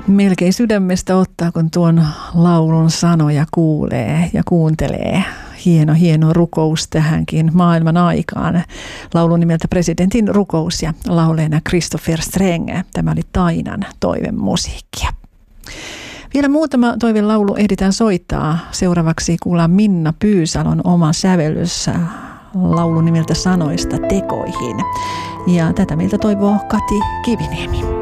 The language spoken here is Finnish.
Melkein sydämestä ottaa, kun tuon laulun sanoja kuulee ja kuuntelee. Hieno rukous tähänkin maailman aikaan. Laulun nimeltä Presidentin rukous ja lauleena Christopher Strenge. Tämä oli Tainan toivemusiikkia. Vielä muutama toivelaulu ehditään soittaa. Seuraavaksi kuullaan Minna Pyysalon oma sävellys laulun nimeltä Sanoista tekoihin. Ja tätä meiltä toivoo Kati Kiviniemi.